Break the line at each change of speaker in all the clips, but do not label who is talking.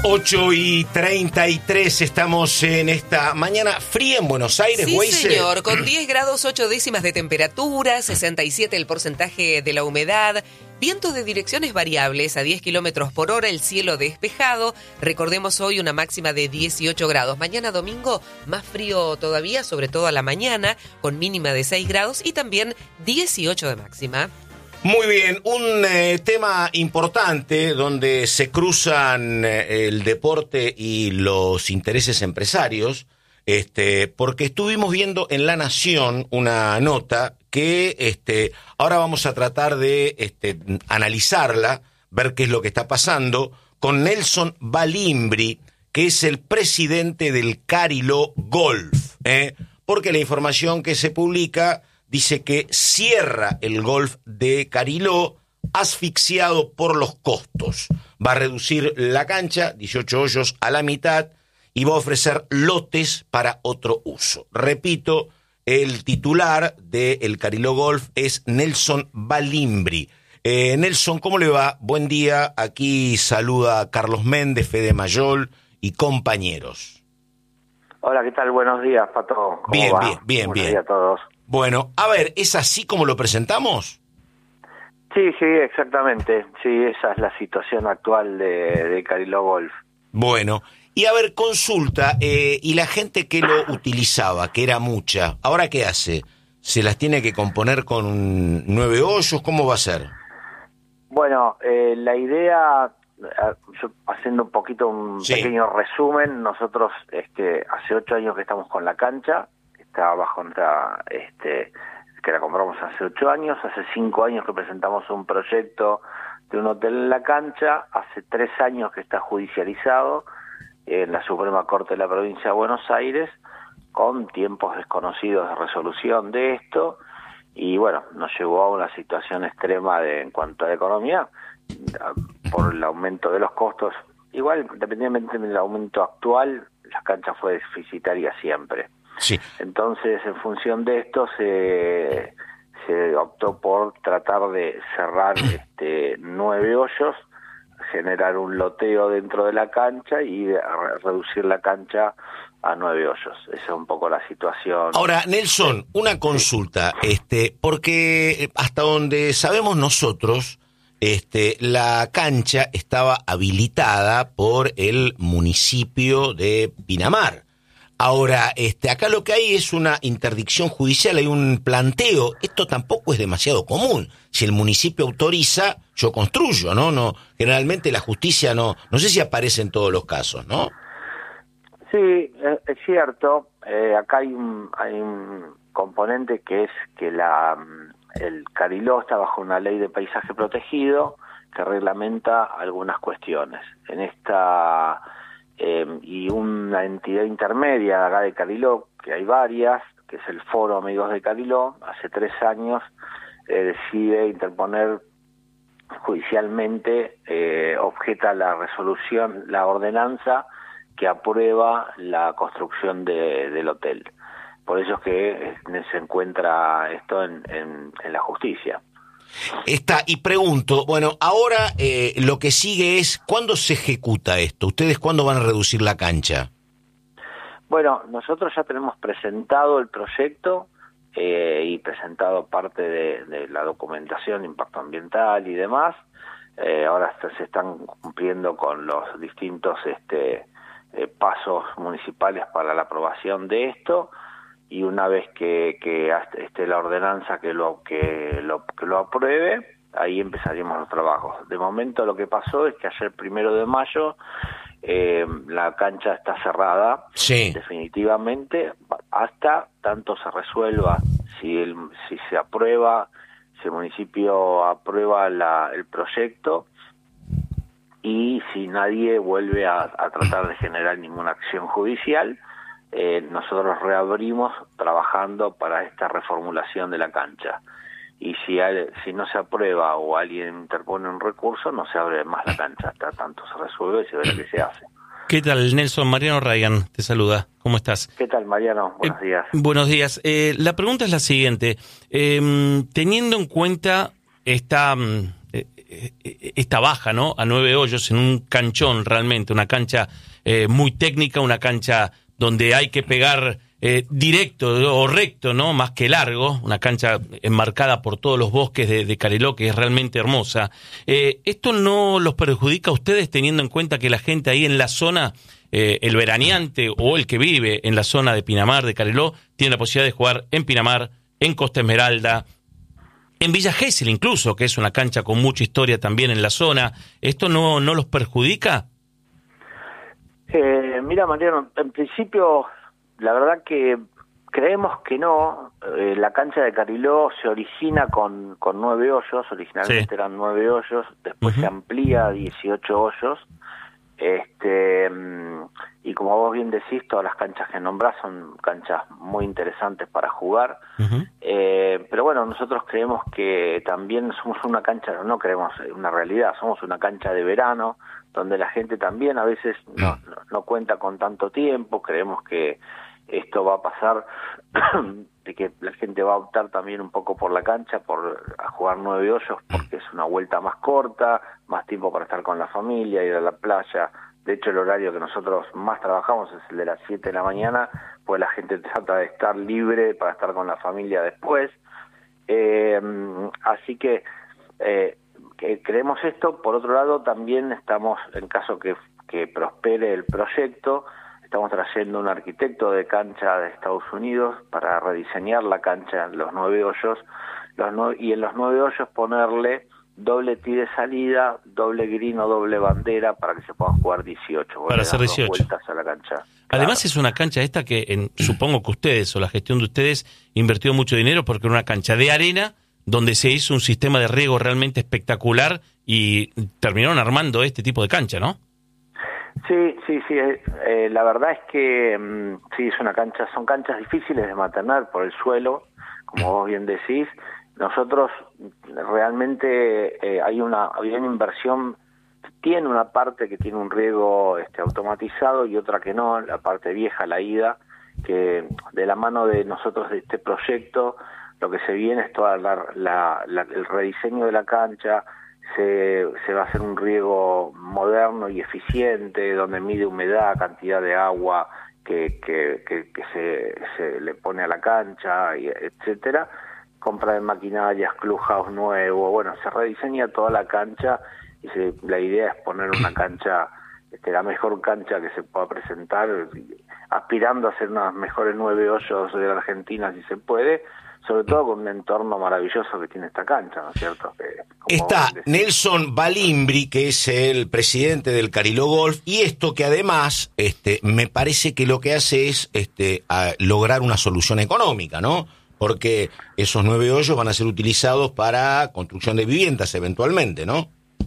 8:33 estamos en esta mañana fría en Buenos Aires,
Sí,
Weise.
señor, con 10 grados 8 décimas de temperatura, 67 el porcentaje de la humedad, vientos de direcciones variables a 10 kilómetros por hora, el cielo despejado. Recordemos hoy una máxima de 18 grados. Mañana domingo más frío todavía, sobre todo a la mañana, con mínima de 6 grados y también 18 de máxima.
Muy bien, un tema importante donde se cruzan el deporte y los intereses empresarios, porque estuvimos viendo en La Nación una nota que ahora vamos a tratar de analizarla, ver qué es lo que está pasando, con Nelson Balimbri, que es el presidente del Cariló Golf, porque la información que se publica dice que cierra el golf de Cariló asfixiado por los costos. Va a reducir la cancha, 18 hoyos a la mitad, y va a ofrecer lotes para otro uso. Repito, el titular del Cariló Golf es Nelson Balimbri. Nelson, ¿cómo le va? Buen día. Aquí saluda Carlos Méndez, Fede Mayol y compañeros.
Hola, ¿qué tal? Buenos días, Pato. ¿Cómo
bien,
va?
bien.
Buenos días a todos.
Bueno, a ver, ¿es así como lo presentamos?
Sí, exactamente. Sí, esa es la situación actual de Cariló Golf.
Bueno, y a ver, consulta, y la gente que lo utilizaba, que era mucha, ¿ahora qué hace? ¿Se las tiene que componer con 9 hoyos? ¿Cómo va a ser?
Bueno, la idea, yo haciendo un poquito un pequeño resumen, nosotros hace 8 años que estamos con la cancha, está bajo nuestra, que la compramos hace 8 años, hace 5 años que presentamos un proyecto de un hotel en la cancha, hace 3 años que está judicializado en la Suprema Corte de la Provincia de Buenos Aires, con tiempos desconocidos de resolución de esto, y bueno, nos llevó a una situación extrema en cuanto a la economía, por el aumento de los costos. Igual, independientemente del aumento actual, la cancha fue deficitaria siempre.
Sí.
Entonces, en función de esto, se optó por tratar de cerrar 9 hoyos, generar un loteo dentro de la cancha y reducir la cancha a 9 hoyos. Esa es un poco la situación.
Ahora, Nelson, una consulta, porque hasta donde sabemos nosotros, la cancha estaba habilitada por el municipio de Pinamar. Ahora, acá lo que hay es una interdicción judicial, hay un planteo. Esto tampoco es demasiado común. Si el municipio autoriza, yo construyo, ¿no? Generalmente la justicia no sé si aparece en todos los casos, ¿no?
Sí, es cierto. Acá hay un componente que es que el Cariló está bajo una ley de paisaje protegido que reglamenta algunas cuestiones. En esta y una entidad intermedia acá de Cariló, que hay varias, que es el Foro Amigos de Cariló, hace 3 años decide interponer judicialmente, objeta la resolución, la ordenanza que aprueba la construcción del hotel. Por eso es que se encuentra esto en la justicia.
Y pregunto, bueno, ahora lo que sigue es, ¿cuándo se ejecuta esto? ¿Ustedes cuándo van a reducir la cancha?
Bueno, nosotros ya tenemos presentado el proyecto y presentado parte de la documentación de impacto ambiental y demás. Ahora se están cumpliendo con los distintos pasos municipales para la aprobación de esto. Y una vez que esté la ordenanza que lo apruebe, ahí empezaríamos los trabajos. De momento lo que pasó es que ayer 1 de mayo la cancha está cerrada,
sí,
definitivamente, hasta tanto se resuelva si se aprueba, si el municipio aprueba el proyecto y si nadie vuelve a tratar de generar ninguna acción judicial. Nosotros reabrimos trabajando para esta reformulación de la cancha. Y si no se aprueba o alguien interpone un recurso, no se abre más la cancha, hasta tanto se resuelve y se ve lo que se hace.
¿Qué tal, Nelson? Mariano Ryan te saluda. ¿Cómo estás?
¿Qué tal, Mariano? Buenos días.
Buenos días. La pregunta es la siguiente. Teniendo en cuenta esta baja, ¿no? A 9 hoyos en un canchón realmente, una cancha muy técnica, una cancha donde hay que pegar directo o recto, ¿no? Más que largo, una cancha enmarcada por todos los bosques de Cariló, que es realmente hermosa. ¿Esto no los perjudica a ustedes, teniendo en cuenta que la gente ahí en la zona, el veraneante o el que vive en la zona de Pinamar, de Cariló, tiene la posibilidad de jugar en Pinamar, en Costa Esmeralda, en Villa Gesell incluso, que es una cancha con mucha historia también en la zona? ¿Esto no los perjudica?
Mira, Mariano, en principio, la verdad que creemos que no. La cancha de Cariló se origina con 9 hoyos, originalmente eran 9 hoyos, después se amplía a 18 hoyos, y como vos bien decís, todas las canchas que nombrás son canchas muy interesantes para jugar, pero bueno, nosotros creemos que también somos una cancha, no creemos una realidad, somos una cancha de verano, donde la gente también a veces no cuenta con tanto tiempo. Creemos que esto va a pasar, de que la gente va a optar también un poco por la cancha, a jugar 9 hoyos, porque es una vuelta más corta, más tiempo para estar con la familia, ir a la playa. De hecho, el horario que nosotros más trabajamos es el de las 7 de la mañana, pues la gente trata de estar libre para estar con la familia después. Así que creemos esto. Por otro lado, también estamos, en caso que prospere el proyecto, estamos trayendo un arquitecto de cancha de Estados Unidos para rediseñar la cancha, los 9 hoyos, y en los 9 hoyos ponerle doble tee de salida, doble green o doble bandera para que se puedan jugar 18.
Para hacer 18
vueltas a la cancha.
Además,
claro,
es una cancha esta que supongo que ustedes o la gestión de ustedes invirtió mucho dinero, porque era una cancha de arena donde se hizo un sistema de riego realmente espectacular y terminaron armando este tipo de cancha, ¿no?
Sí. La verdad es que sí, es una cancha, son canchas difíciles de mantener por el suelo, como vos bien decís. Nosotros realmente hay una inversión, tiene una parte que tiene un riego automatizado y otra que no, la parte vieja, la ida, que de la mano de nosotros de este proyecto, lo que se viene es toda el rediseño de la cancha. Se va a hacer un riego moderno y eficiente, donde mide humedad, cantidad de agua que se le pone a la cancha, etcétera. Compra de maquinarias, clubhouse nuevo, bueno, se rediseña toda la cancha y la idea es poner una cancha, la mejor cancha que se pueda presentar, aspirando a ser unas mejores 9 hoyos de la Argentina si se puede, sobre todo con un entorno maravilloso que tiene esta cancha, ¿no es cierto?
Está Nelson Balimbri, que es el presidente del Cariló Golf, y esto que además me parece que lo que hace es lograr una solución económica, ¿no? Porque esos 9 hoyos van a ser utilizados para construcción de viviendas eventualmente, ¿no?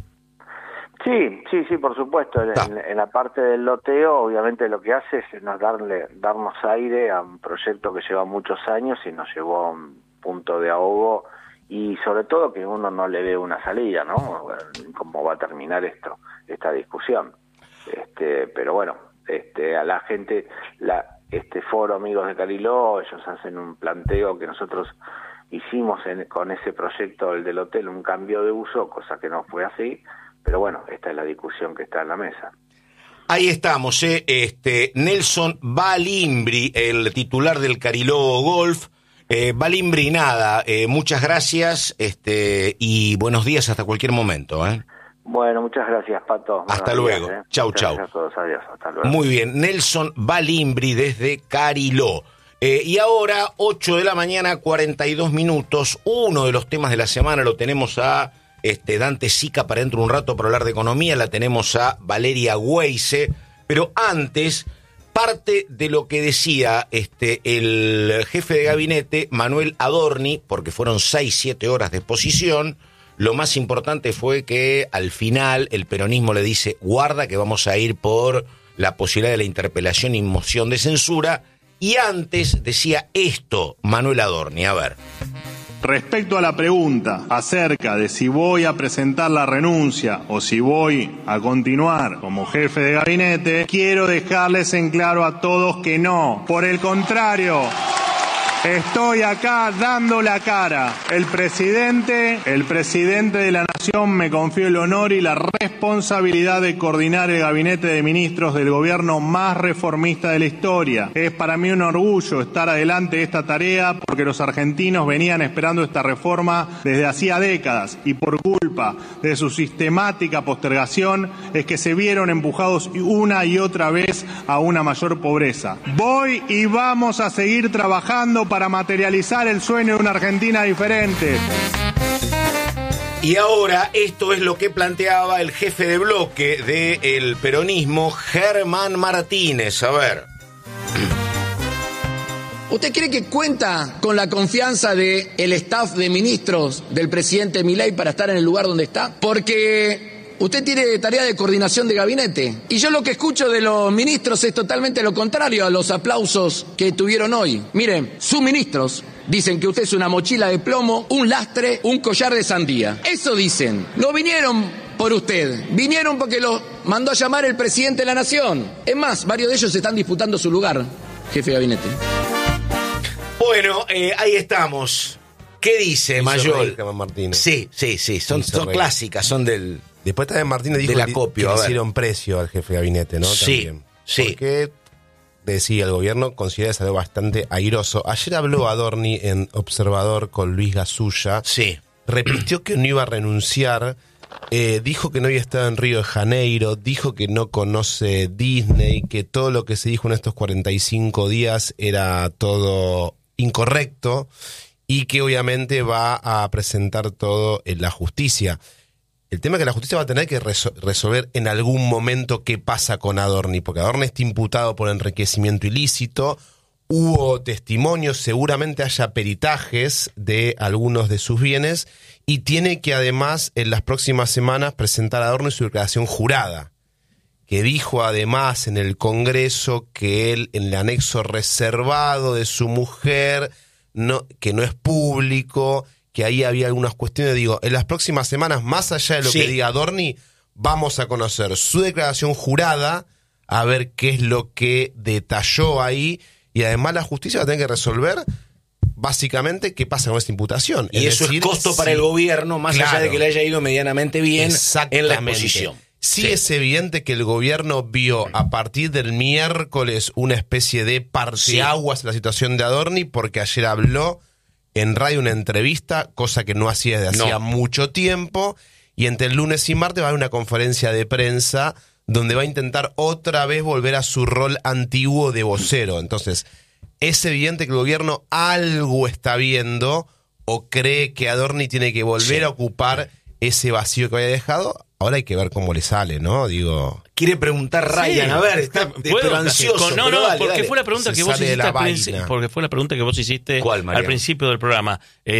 Sí, por supuesto. En la parte del loteo, obviamente lo que hace es darnos aire a un proyecto que lleva muchos años y nos llevó a un punto de ahogo, y sobre todo que uno no le ve una salida, ¿no? Cómo va a terminar esta discusión. Pero bueno, a la gente, este foro Amigos de Cariló, ellos hacen un planteo que nosotros hicimos con ese proyecto, el del hotel, un cambio de uso, cosa que no fue así. Pero bueno, esta es la discusión que está en la mesa.
Ahí estamos, Nelson Balimbri, el titular del Cariló Golf. Balimbri, nada, muchas gracias y buenos días hasta cualquier momento.
Bueno, muchas gracias, Pato.
Hasta luego. Chau.
Gracias a todos, adiós, hasta luego.
Muy bien, Nelson Balimbri desde Cariló. Y ahora, 8 de la mañana, 42 minutos, uno de los temas de la semana lo tenemos a Dante Sica para dentro de un rato para hablar de economía, la tenemos a Valeria Weise, pero antes, parte de lo que decía el jefe de gabinete, Manuel Adorni, porque fueron 6-7 horas de exposición, lo más importante fue que al final el peronismo le dice, guarda que vamos a ir por la posibilidad de la interpelación y moción de censura, y antes decía esto Manuel Adorni, a ver.
Respecto a la pregunta acerca de si voy a presentar la renuncia o si voy a continuar como jefe de gabinete, quiero dejarles en claro a todos que no. Por el contrario, Estoy acá dando la cara. El presidente de la Nación me confió el honor y la responsabilidad de coordinar el gabinete de ministros del gobierno más reformista de la historia. Es para mí un orgullo estar adelante de esta tarea porque los argentinos venían esperando esta reforma desde hacía décadas y por culpa de su sistemática postergación es que se vieron empujados una y otra vez a una mayor pobreza. Voy y vamos a seguir trabajando para materializar el sueño de una Argentina diferente.
Y ahora esto es lo que planteaba el jefe de bloque del peronismo, Germán Martínez. A ver.
¿Usted cree que cuenta con la confianza del staff de ministros del presidente Milei para estar en el lugar donde está? Porque usted tiene tarea de coordinación de gabinete. Y yo lo que escucho de los ministros es totalmente lo contrario a los aplausos que tuvieron hoy. Miren, sus ministros dicen que usted es una mochila de plomo, un lastre, un collar de sandía. Eso dicen. No vinieron por usted, vinieron porque los mandó a llamar el presidente de la Nación. Es más, varios de ellos están disputando su lugar, jefe de gabinete.
Bueno, ahí estamos. ¿Qué dice Mayol?
Martínez.
Sí, son clásicas, son del...
Después también Martínez dijo que le hicieron precio al jefe de gabinete, ¿no?
Sí,
también.
sí.
Porque, decía, el gobierno considera algo bastante airoso. Ayer habló Adorni en Observador con Luis Gasulla.
Sí.
Repitió que no iba a renunciar. Dijo que no había estado en Río de Janeiro. Dijo que no conoce Disney. Que todo lo que se dijo en estos 45 días era todo incorrecto. Y que obviamente va a presentar todo en la justicia. El tema es que la justicia va a tener que resolver en algún momento qué pasa con Adorni, porque Adorni está imputado por enriquecimiento ilícito, hubo testimonios, seguramente haya peritajes de algunos de sus bienes, y tiene que además en las próximas semanas presentar a Adorni su declaración jurada, que dijo además en el Congreso que él, en el anexo reservado de su mujer, que no es público, que ahí había algunas cuestiones. Digo, en las próximas semanas, más allá de lo que diga Adorni, vamos a conocer su declaración jurada, a ver qué es lo que detalló ahí, y además la justicia va a tener que resolver básicamente qué pasa con esta imputación.
Y eso es costo para el gobierno, más allá de que le haya ido medianamente bien en la exposición.
Sí, es evidente que el gobierno vio a partir del miércoles una especie de parteaguas en la situación de Adorni, porque ayer habló en radio una entrevista, cosa que no hacía desde hacía mucho tiempo, y entre el lunes y martes va a haber una conferencia de prensa donde va a intentar otra vez volver a su rol antiguo de vocero. Entonces, es evidente que el gobierno algo está viendo o cree que Adorni tiene que volver a ocupar ese vacío que había dejado. Ahora hay que ver cómo le sale, ¿no? Digo...
Quiere preguntar Ryan, a ver, está pero ansioso.
Porque fue la pregunta que vos hiciste porque fue la pregunta que vos hiciste al principio del programa.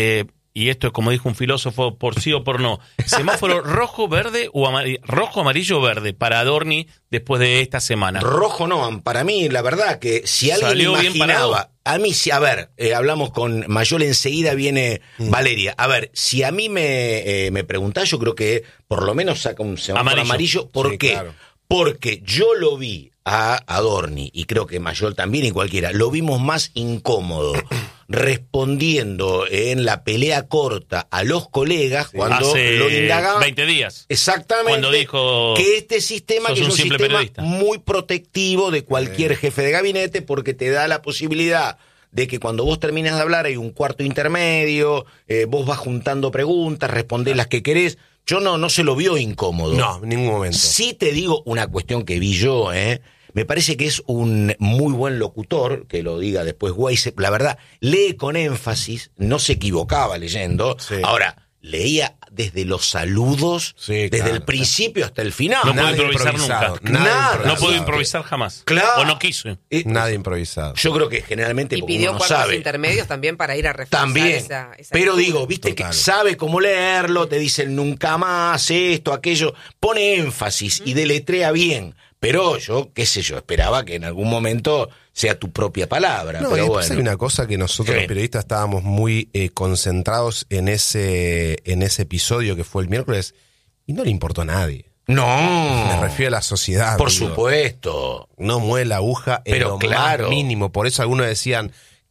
Y esto es como dijo un filósofo, por sí o por no. Semáforo rojo, verde o rojo, amarillo o verde para Adorni después de esta semana.
Rojo no, para mí la verdad que si alguien imaginaba, a mí a ver, hablamos con Mayol, enseguida viene Valeria. A ver, si a mí me preguntás, yo creo que por lo menos saca un semáforo amarillo. ¿Por qué? Claro. Porque yo lo vi a Adorni, y creo que Mayol también y cualquiera, lo vimos más incómodo respondiendo en la pelea corta a los colegas cuando lo indagaban.
20 días.
Exactamente.
Cuando dijo
que este sistema que es un sistema periodista muy protectivo de cualquier jefe de gabinete, porque te da la posibilidad de que cuando vos terminas de hablar hay un cuarto intermedio, vos vas juntando preguntas, respondés las que querés. Yo no se lo vio incómodo.
No, en ningún momento.
Sí te digo una cuestión que vi yo, me parece que es un muy buen locutor, que lo diga después Weiss. La verdad, lee con énfasis, no se equivocaba leyendo. Sí. Ahora, leía desde los saludos, desde el principio hasta el final.
No puedo improvisar nunca. No puedo improvisar jamás.
Claro.
O no quiso.
Nada improvisado.
Yo creo que generalmente
y
pidió
cuartos intermedios también para ir a reforzar
también.
Esa
pero digo, viste que sabe cómo leerlo, te dicen nunca más, esto, aquello, pone énfasis y deletrea bien. Pero yo, qué sé yo, esperaba que en algún momento sea tu propia palabra.
No,
pero
bueno. Hay una cosa que nosotros los periodistas estábamos muy concentrados en ese episodio que fue el miércoles y no le importó a nadie.
No.
Me refiero a la sociedad.
Por supuesto.
No mueve la aguja en lo más mínimo. Por eso algunos decían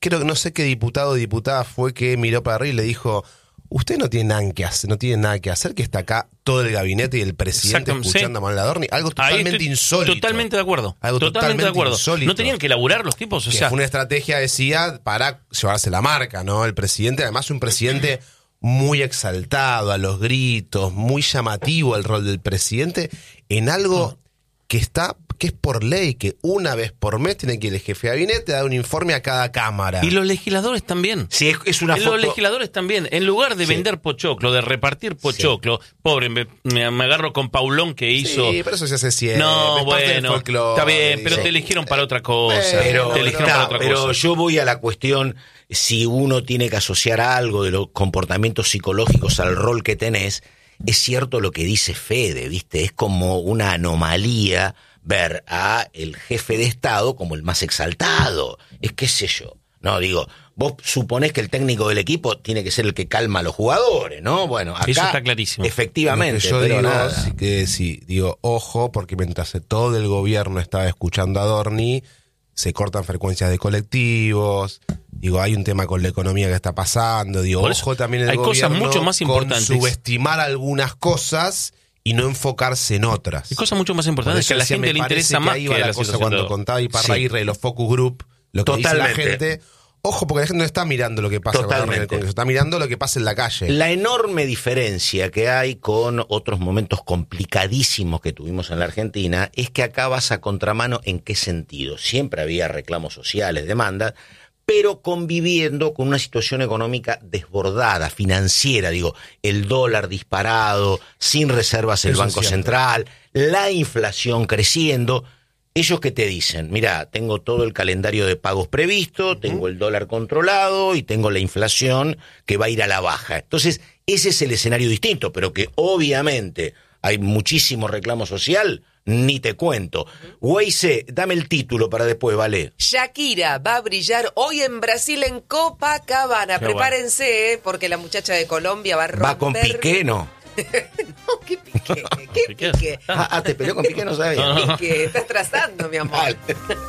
creo que no sé qué diputado o diputada fue que miró para arriba y le dijo: usted no tiene nada que hacer, que está acá todo el gabinete y el presidente escuchando a Manuel Adorni. Algo totalmente insólito.
Totalmente de acuerdo.
Algo totalmente de acuerdo.
Insólito. No tenían que laburar los tipos,
que fue una estrategia, decía, para llevarse la marca, ¿no? El presidente, además un presidente muy exaltado, a los gritos, muy llamativo el rol del presidente en algo que es por ley, que una vez por mes tiene que ir el jefe de gabinete a dar un informe a cada cámara.
Y los legisladores también.
Sí, es una foto.
Los legisladores también. En lugar de vender pochoclo, de repartir pochoclo, pobre, me agarro con Paulón que hizo...
Sí, pero eso se hace siempre.
No, bueno, está bien, pero te eligieron para otra cosa.
Pero yo voy a la cuestión, si uno tiene que asociar algo de los comportamientos psicológicos al rol que tenés, es cierto lo que dice Fede, ¿viste? Es como una anomalía ver a el jefe de Estado como el más exaltado. Es qué sé yo. No, digo, vos suponés que el técnico del equipo tiene que ser el que calma a los jugadores, ¿no? Bueno, acá
eso está clarísimo.
Efectivamente,
yo
pero
digo,
nada.
Digo, ojo, porque mientras todo el gobierno estaba escuchando a Adorni, se cortan frecuencias de colectivos. Digo, hay un tema con la economía que está pasando. Digo, ojo también el
hay
gobierno
cosas mucho más importantes.
Con subestimar algunas cosas y no enfocarse en otras.
Hay cosas mucho más importantes que a la gente le interesa más que
la cosa cuando contaba Iparraguirre de los focus group, lo que dice la gente. Ojo, porque la gente no está mirando lo que pasa en el Congreso, está mirando lo que pasa en la calle.
La enorme diferencia que hay con otros momentos complicadísimos que tuvimos en la Argentina es que acá vas a contramano. ¿En qué sentido? Siempre había reclamos sociales, demandas, pero conviviendo con una situación económica desbordada, financiera, digo, el dólar disparado, sin reservas el Banco Central, la inflación creciendo. Ellos que te dicen, mira, tengo todo el calendario de pagos previsto, tengo el dólar controlado y tengo la inflación que va a ir a la baja. Entonces, ese es el escenario distinto, pero que obviamente hay muchísimo reclamo social, ni te cuento. Weise, dame el título para después, ¿vale?
Shakira va a brillar hoy en Brasil en Copacabana.
Qué
prepárense, porque la muchacha de Colombia va a romper...
¿Va con Piqué, no?
No, ¿qué Piqué? ¿Qué Piqué?
¿Te peleó con Piqué? No sabía.
No. Piqué, estás trazando, mi amor.
Vale.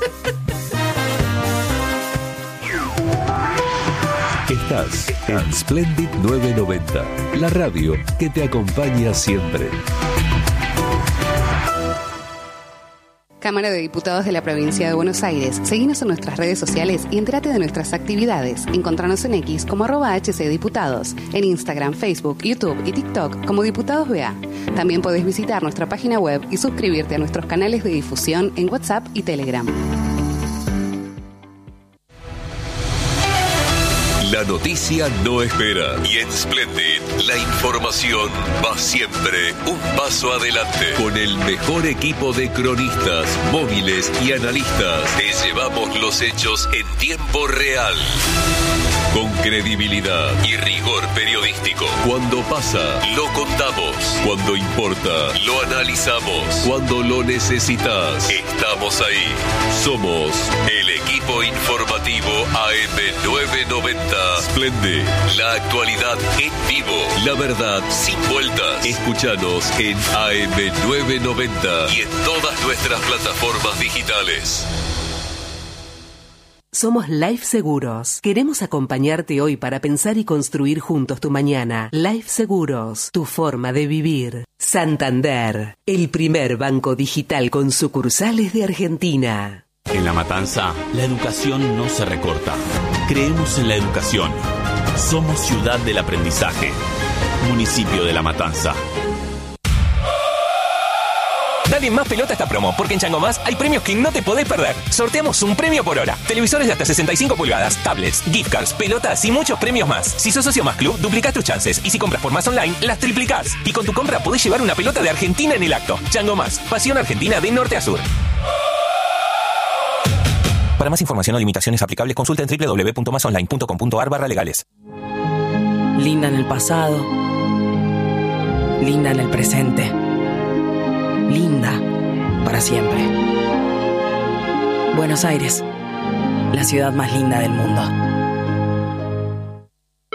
Estás en Splendid 990, la radio que te acompaña siempre.
Cámara de Diputados de la Provincia de Buenos Aires. Seguinos en nuestras redes sociales y entérate de nuestras actividades. Encontranos en X como @HCDiputados, en Instagram, Facebook, YouTube y TikTok como Diputados BA. También podés visitar nuestra página web y suscribirte a nuestros canales de difusión en WhatsApp y Telegram.
La noticia no espera y en Splendid la información va siempre un paso adelante. Con el mejor equipo de cronistas, móviles y analistas, te llevamos los hechos en tiempo real. Con credibilidad y rigor periodístico. Cuando pasa, lo contamos. Cuando importa, lo analizamos. Cuando lo necesitas, estamos ahí. Somos el equipo informativo AM990. Splendid, la actualidad en vivo. La verdad sin vueltas. Escúchanos en AM990 y en todas nuestras plataformas digitales.
Somos Life Seguros. Queremos acompañarte hoy para pensar y construir juntos tu mañana. Life Seguros, tu forma de vivir. Santander, el primer banco digital con sucursales de Argentina.
En La Matanza, la educación no se recorta. Creemos en la educación. Somos ciudad del aprendizaje. Municipio de La Matanza.
Dale más pelota a esta promo, porque en Chango Más hay premios que no te podés perder. Sorteamos un premio por hora. Televisores de hasta 65 pulgadas, tablets, gift cards, pelotas y muchos premios más. Si sos socio Más Club, duplicás tus chances. Y si compras por Más Online, las triplicás. Y con tu compra podés llevar una pelota de Argentina en el acto. Chango Más, pasión argentina de norte a sur. Para más información o limitaciones aplicables, consulta en www.masonline.com.ar/legales.
Linda en el pasado. Linda en el presente. Linda para siempre. Buenos Aires, la ciudad más linda del mundo.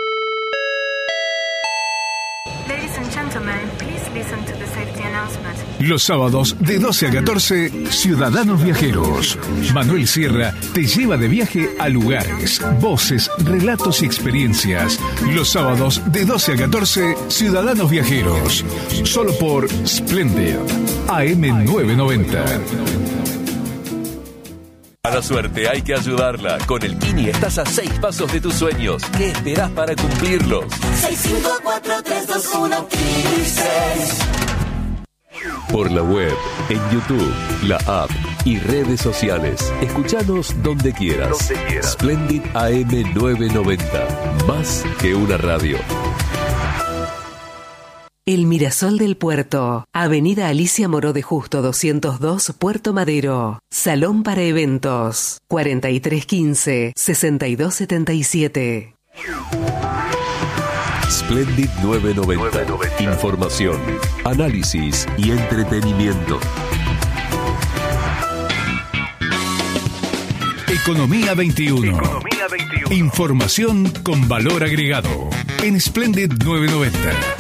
Ladies and gentlemen, please listen to the safety announcement. Los sábados de 12 a 14, Ciudadanos Viajeros. Manuel Sierra te lleva de viaje a lugares, voces, relatos y experiencias. Los sábados de 12 a 14, Ciudadanos Viajeros. Solo por Splendid, AM990.
A la suerte hay que ayudarla. Con el Kini estás a 6 pasos de tus sueños. ¿Qué esperás para cumplirlos?
654-321-6.
Por la web, en YouTube, la app y redes sociales. Escuchanos donde quieras. Splendid AM990. Más que una radio.
El Mirasol del Puerto, Avenida Alicia Moró de Justo 202, Puerto Madero. Salón para eventos, 4315-6277.
Splendid 990. Información, análisis y entretenimiento.
Economía 21. Información con valor agregado. En Splendid 990.